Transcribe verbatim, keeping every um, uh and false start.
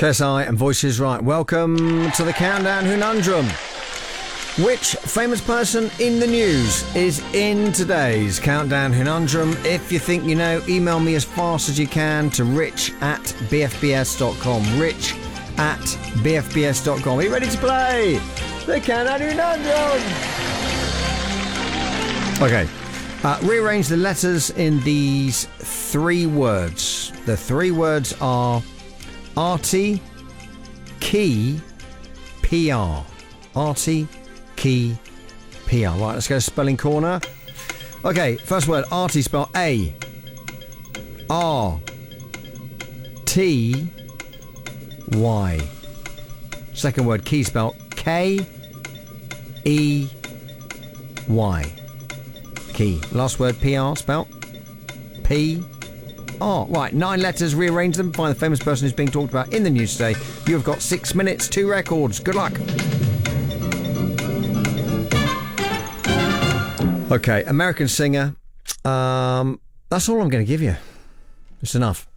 K S I and Voices Right. Welcome to the Countdown Conundrum. Which famous person in the news is in today's Countdown Conundrum? If you think you know, email me as fast as you can to rich at b f b s dot com. Rich at b f b s dot com. Are you ready to play the Countdown Conundrum? Okay. Uh, rearrange the letters in these three words. The three words are arty, key, P R. Arty, key, P R. Right, let's go to spelling corner. Okay, first word, arty, spelled A, R, T, Y. Second word, key, spelled K, E, Y. Key. Last word, P R, spelled P, R. Right, nine letters, rearrange them, find the famous person who's being talked about in the news today. You have got six minutes, two records. Good luck. Okay, American singer. Um, that's all I'm going to give you. It's enough.